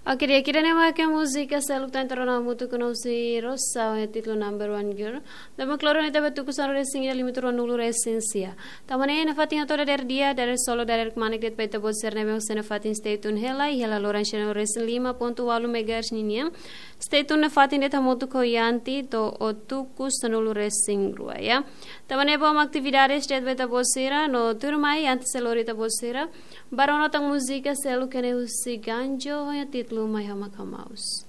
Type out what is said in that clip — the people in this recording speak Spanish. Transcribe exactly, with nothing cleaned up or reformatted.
Ok, dia kira nama que música se luta entre na muito conheci Rosa o título number one girl. Dama claro neta betu kusaro de singa limito ro nulu essência. Tamane na fatinha toda der dia der solo der manik det peta bod ser nebe sena fatin stay tun hela e hela loranche no resen lima ponto walu megahertz ninia. Stay tun na fatin det hamotu ko yanti to otuku sanulu racing rua ya. Tamane bom atividades det beta bosera no turmai antes selorita bosera. Barono tang música se lu kene usi ganjo ya título mai hama kamaus.